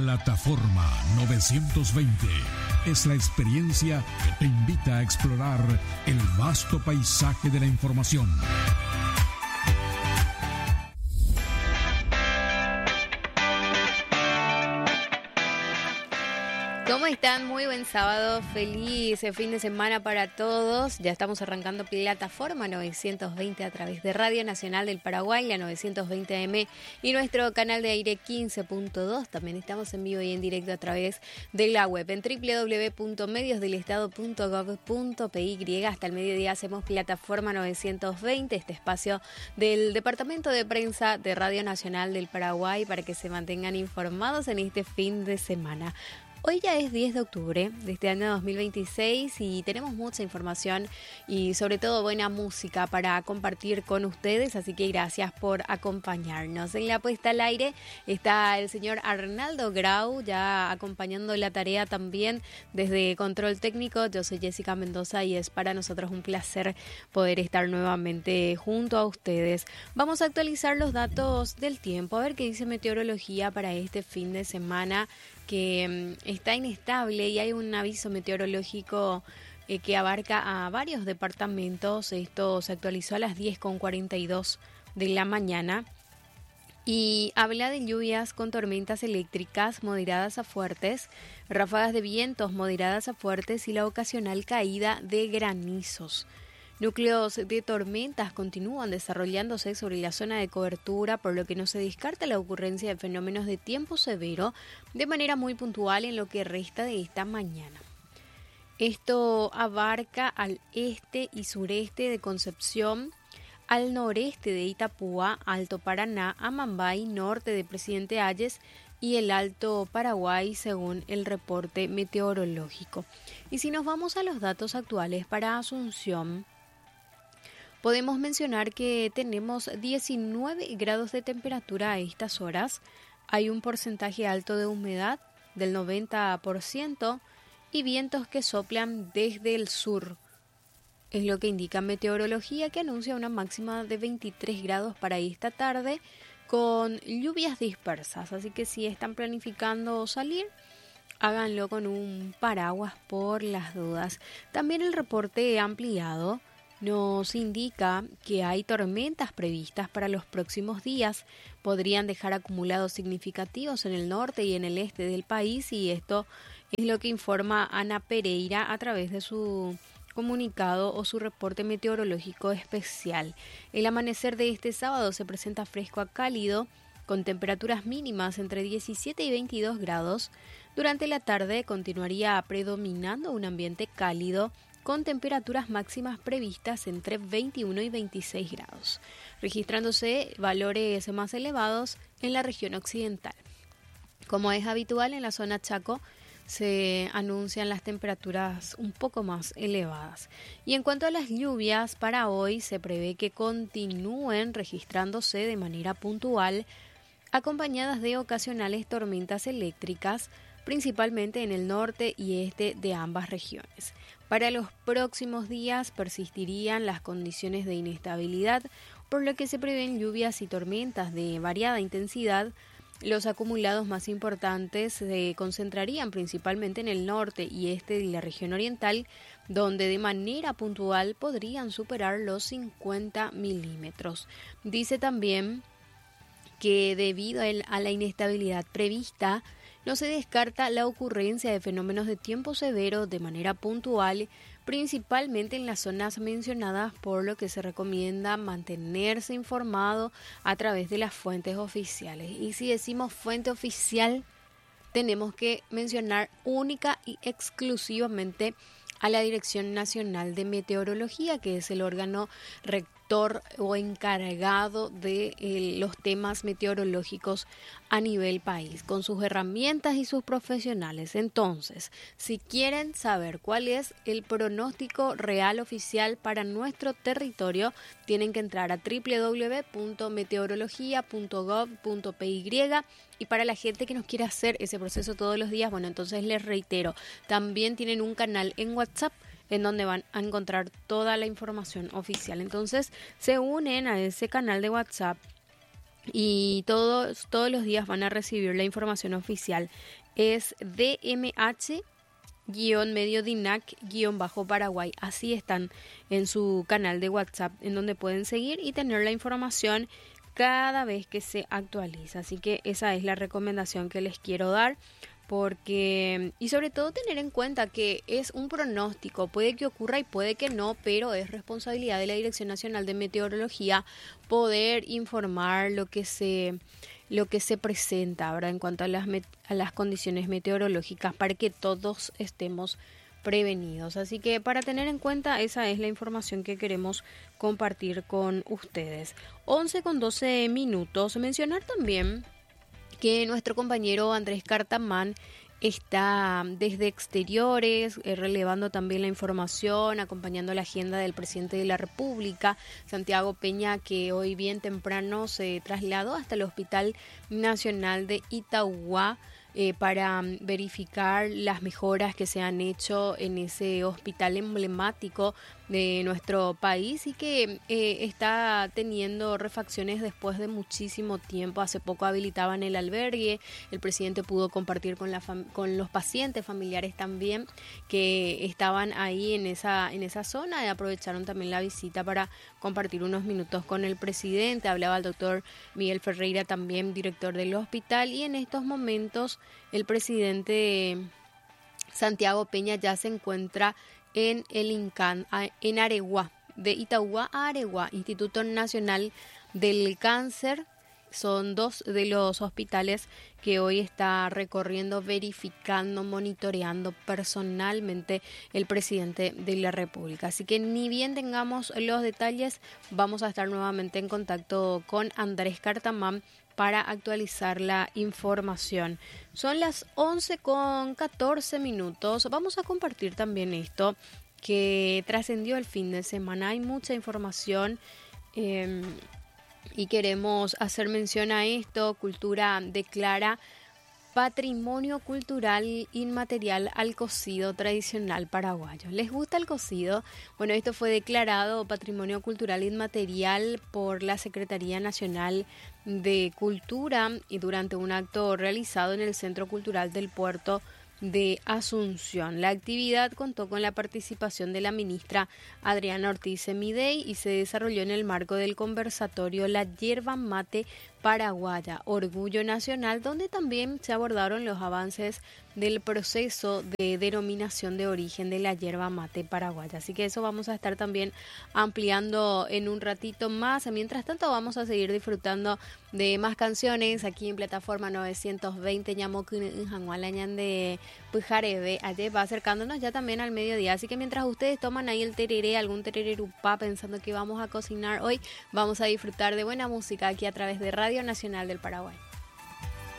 Plataforma 920 es la experiencia que te invita a explorar el vasto paisaje de la información. ¿Cómo están? Muy buen sábado, feliz fin de semana para todos. Ya estamos arrancando Plataforma 920 a través de Radio Nacional del Paraguay, la 920M y nuestro canal de aire 15.2. También estamos en vivo y en directo a través de la web en www.mediosdelestado.gov.py. Hasta el mediodía hacemos Plataforma 920, este espacio del Departamento de Prensa de Radio Nacional del Paraguay para que se mantengan informados en este fin de semana. Hoy ya es 10 de octubre de este año 2026 y tenemos mucha información y sobre todo buena música para compartir con ustedes, así que gracias por acompañarnos. En la puesta al aire está el señor Arnaldo Grau, ya acompañando la tarea también desde Control Técnico. Yo soy Jessica Mendoza y es para nosotros un placer poder estar nuevamente junto a ustedes. Vamos a actualizar los datos del tiempo, a ver qué dice meteorología para este fin de semana, que está inestable y hay un aviso meteorológico que abarca a varios departamentos. Esto se actualizó a las 10:42 de la mañana y habla de lluvias con tormentas eléctricas moderadas a fuertes, ráfagas de vientos moderadas a fuertes y la ocasional caída de granizos. Núcleos de tormentas continúan desarrollándose sobre la zona de cobertura, por lo que no se descarta la ocurrencia de fenómenos de tiempo severo de manera muy puntual en lo que resta de esta mañana. Esto abarca al este y sureste de Concepción, al noreste de Itapúa, Alto Paraná, Amambay, norte de Presidente Hayes y el Alto Paraguay, según el reporte meteorológico. Y si nos vamos a los datos actuales para Asunción, podemos mencionar que tenemos 19 grados de temperatura a estas horas, hay un porcentaje alto de humedad del 90% y vientos que soplan desde el sur. Es lo que indica meteorología, que anuncia una máxima de 23 grados para esta tarde con lluvias dispersas, así que si están planificando salir, háganlo con un paraguas por las dudas. También el reporte ampliado nos indica que hay tormentas previstas para los próximos días. Podrían dejar acumulados significativos en el norte y en el este del país, y esto es lo que informa Ana Pereira a través de su comunicado o su reporte meteorológico especial. El amanecer de este sábado se presenta fresco a cálido, con temperaturas mínimas entre 17 y 22 grados. Durante la tarde continuaría predominando un ambiente cálido, con temperaturas máximas previstas entre 21 y 26 grados, registrándose valores más elevados en la región occidental. Como es habitual en la zona Chaco, se anuncian las temperaturas un poco más elevadas. Y en cuanto a las lluvias, para hoy se prevé que continúen registrándose de manera puntual, acompañadas de ocasionales tormentas eléctricas, principalmente en el norte y este de ambas regiones. Para los próximos días persistirían las condiciones de inestabilidad, por lo que se prevén lluvias y tormentas de variada intensidad. Los acumulados más importantes se concentrarían principalmente en el norte y este de la región oriental, donde de manera puntual podrían superar los 50 milímetros. Dice también que debido a la inestabilidad prevista, no se descarta la ocurrencia de fenómenos de tiempo severo de manera puntual, principalmente en las zonas mencionadas, por lo que se recomienda mantenerse informado a través de las fuentes oficiales. Y si decimos fuente oficial, tenemos que mencionar única y exclusivamente a la Dirección Nacional de Meteorología, que es el órgano rector o encargado de los temas meteorológicos a nivel país, con sus herramientas y sus profesionales. Entonces, si quieren saber cuál es el pronóstico real oficial para nuestro territorio, tienen que entrar a www.meteorologia.gov.py. Y para la gente que nos quiere hacer ese proceso todos los días, bueno, entonces les reitero, también tienen un canal en WhatsApp en donde van a encontrar toda la información oficial. Entonces se unen a ese canal de WhatsApp y todos los días van a recibir la información oficial. Es DMH-Mediodinac-Paraguay. Así están en su canal de WhatsApp, en donde pueden seguir y tener la información cada vez que se actualiza. Así que esa es la recomendación que les quiero dar. Y sobre todo tener en cuenta que es un pronóstico, puede que ocurra y puede que no, pero es responsabilidad de la Dirección Nacional de Meteorología poder informar lo que se presenta, ¿verdad? En cuanto a las condiciones meteorológicas, para que todos estemos prevenidos. Así que para tener en cuenta, esa es la información que queremos compartir con ustedes. 11:12. Mencionar también que nuestro compañero Andrés Cartamán está desde exteriores, relevando también la información, acompañando la agenda del presidente de la República, Santiago Peña, que hoy bien temprano se trasladó hasta el Hospital Nacional de Itauguá para verificar las mejoras que se han hecho en ese hospital emblemático de nuestro país y que está teniendo refacciones después de muchísimo tiempo. Hace poco habilitaban el albergue, el presidente pudo compartir con los pacientes, familiares también que estaban ahí en esa zona, y aprovecharon también la visita para compartir unos minutos con el presidente. Hablaba el doctor Miguel Ferreira, también director del hospital, y en estos momentos el presidente Santiago Peña ya se encuentra en el INCAN, en Areguá, de Itauguá a Areguá, Instituto Nacional del Cáncer. Son dos de los hospitales que hoy está recorriendo, verificando, monitoreando personalmente el presidente de la República. Así que ni bien tengamos los detalles, vamos a estar nuevamente en contacto con Andrés Cartamán para actualizar la información. Son las 11:14. Vamos a compartir también esto que trascendió el fin de semana. Hay mucha información y queremos hacer mención a esto. Cultura declara Patrimonio Cultural Inmaterial al cocido tradicional paraguayo. ¿Les gusta el cocido? Bueno, esto fue declarado Patrimonio Cultural Inmaterial por la Secretaría Nacional de Cultura y durante un acto realizado en el Centro Cultural del Puerto de Asunción. La actividad contó con la participación de la ministra Adriana Ortiz Semidey y se desarrolló en el marco del conversatorio La Yerba Mate Paraguaya, Orgullo Nacional, donde también se abordaron los avances del proceso de denominación de origen de la yerba mate paraguaya. Así que eso vamos a estar también ampliando en un ratito más. Mientras tanto, vamos a seguir disfrutando de más canciones aquí en Plataforma 920. De Pujarebe, ayer va acercándonos ya también al mediodía. Así que mientras ustedes toman ahí el tereré, algún terererupá, pensando que vamos a cocinar hoy, vamos a disfrutar de buena música aquí a través de Radio Nacional del Paraguay.